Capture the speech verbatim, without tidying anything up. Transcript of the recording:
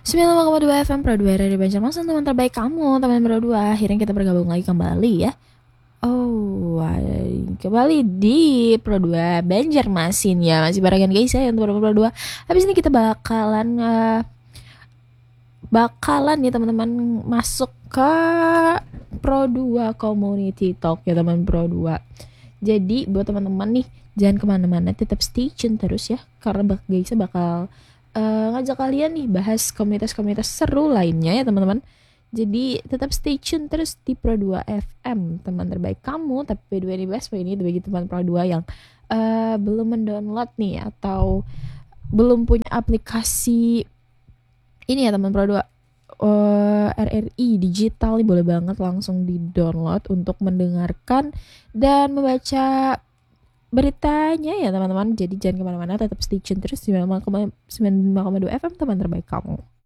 sembilan puluh lima koma dua F M Pro dua dari Banjarmasin, teman terbaik kamu, teman Pro dua. Akhirnya kita bergabung lagi kembali ya. Oh, kembali di Pro dua Banjarmasin ya. Masih barengan guys ya untuk Pro dua. Habis ini kita bakalan uh, bakalan nih teman-teman masuk ke Pro dua Community Talk ya teman Pro dua. Jadi buat teman-teman nih jangan kemana-mana, tetap stay tune terus ya, karena bak guys bakal uh, ngajak kalian nih bahas komunitas-komunitas seru lainnya ya teman-teman. Jadi tetap stay tune terus di Pro dua F M, teman terbaik kamu. Tapi by the way ini best way ini bagi teman Pro dua yang uh, belum mendownload nih atau belum punya aplikasi ini ya teman Pro dua, uh, R R I digital nih, boleh banget langsung di download untuk mendengarkan dan membaca beritanya ya teman-teman. Jadi jangan kemana-mana, tetap stay tune terus di sembilan puluh lima koma dua F M, teman terbaik kamu.